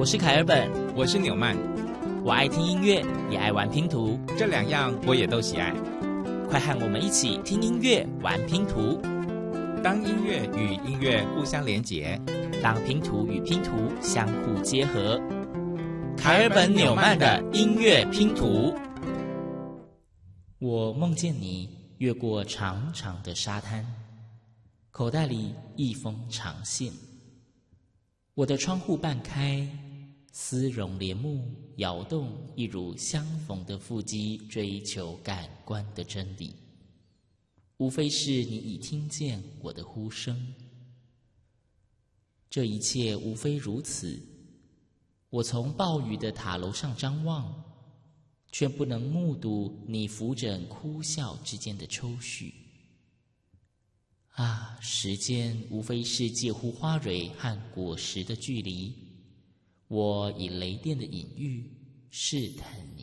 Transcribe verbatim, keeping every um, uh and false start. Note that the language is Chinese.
我是凯尔本， 我是纽曼。 我爱听音乐，也爱玩拼图， 这两样我也都喜爱。 快和我们一起听音乐，玩拼图。 当音乐与音乐互相连结， 当拼图与拼图相互结合。凯尔本纽曼的音乐拼图。我梦见你越过长长的沙滩，口袋里一封长信。我的窗户半开，丝绒帘幕摇动，一如相逢的腹肌追求感官的真理。无非是你已听见我的呼声。这一切无非如此。我从暴雨的塔楼上张望，却不能目睹你扶枕哭笑之间的抽搐。啊，时间无非是介乎花蕊和果实的距离。我以雷电的隐喻试探你。